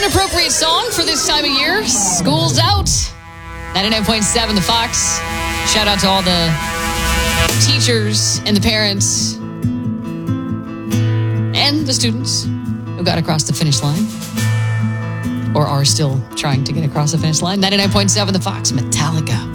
An appropriate song for this time of year. School's out. 99.7 The Fox. Shout out to all the teachers and the parents and the students who got across the finish line or are still trying to get across the finish line. 99.7 The Fox, Metallica.